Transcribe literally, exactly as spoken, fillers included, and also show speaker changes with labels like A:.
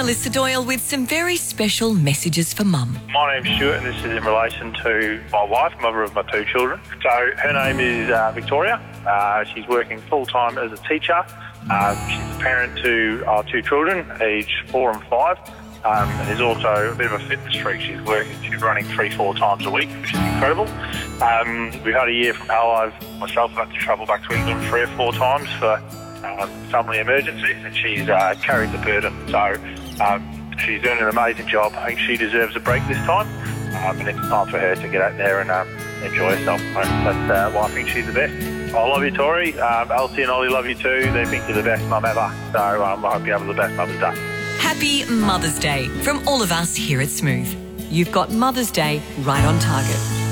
A: Melissa Doyle with some very special messages for Mum.
B: My name's Stuart and this is in relation to my wife, mother of my two children. So her name is uh, Victoria. Uh, she's working full-time as a teacher. Uh, she's a parent to our two children, aged four and five. Um, and is also a bit of a fitness freak. She's working, she's running three, four times a week, which is incredible. Um, we've had a year from hell. I've myself had to travel back to England three or four times for um, family emergencies, and she's uh, carried the burden. So um, she's doing an amazing job. I think she deserves a break this time, um, and it's time for her to get out there and um, enjoy herself. That's uh, why I think she's the best. I love you, Tori. Um, Elsie and Ollie love you too. They think you're the best mum ever. So um, I hope you have the best Mother's Day.
A: Happy Mother's Day from all of us here at Smooth. You've got Mother's Day right on target.